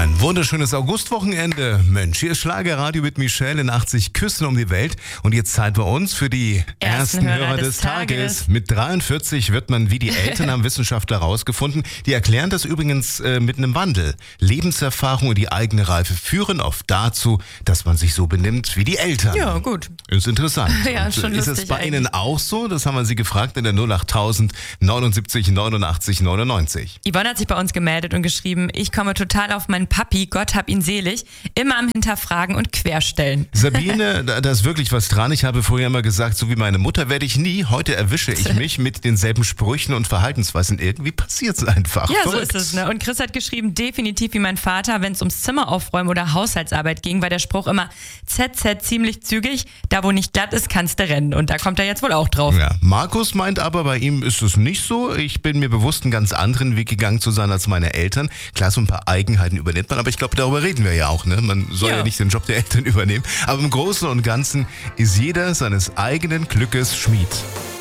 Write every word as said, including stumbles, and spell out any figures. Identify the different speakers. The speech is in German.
Speaker 1: Ein wunderschönes Augustwochenende. Mensch, hier ist Schlagerradio mit Michelle in achtzig Küssen um die Welt. Und jetzt Zeit bei uns für die ersten, ersten Hörer, Hörer des, des Tages. Tages. Mit dreiundvierzig wird man wie die Eltern, haben Wissenschaftler herausgefunden. Die erklären das übrigens äh, mit einem Wandel. Lebenserfahrung und die eigene Reife führen oft dazu, dass man sich so benimmt wie die Eltern.
Speaker 2: Ja, gut.
Speaker 1: Ist interessant.
Speaker 2: Ja,
Speaker 1: und,
Speaker 2: schon
Speaker 1: ist
Speaker 2: lustig
Speaker 1: es bei
Speaker 2: eigentlich.
Speaker 1: Ihnen auch so? Das haben wir Sie gefragt in der null acht tausend neunundsiebzig neunundachtzig neunundneunzig.
Speaker 2: Yvonne hat sich bei uns gemeldet und geschrieben, ich komme total auf meinen Papi, Gott hab ihn selig, immer am Hinterfragen und Querstellen.
Speaker 1: Sabine, da ist wirklich was dran. Ich habe vorher immer gesagt, so wie meine Mutter werde ich nie. Heute erwische ich mich mit denselben Sprüchen und Verhaltensweisen. Irgendwie passiert es einfach.
Speaker 2: Ja,
Speaker 1: Verrückt.
Speaker 2: so ist es. Ne? Und Chris hat geschrieben, definitiv wie mein Vater, wenn es ums Zimmer aufräumen oder Haushaltsarbeit ging, war der Spruch immer Z Z ziemlich zügig. Da wo nicht glatt ist, kannst du rennen. Und da kommt er jetzt wohl auch drauf.
Speaker 1: Ja, Markus meint aber, bei ihm ist es nicht so. Ich bin mir bewusst einen ganz anderen Weg gegangen zu sein als meine Eltern. Klar, so ein paar Eigenheiten übernimmt man, aber ich glaube, darüber reden wir ja auch. Ne? Man soll ja. ja nicht den Job der Eltern übernehmen. Aber im Großen und Ganzen ist jeder seines eigenen Glückes Schmied.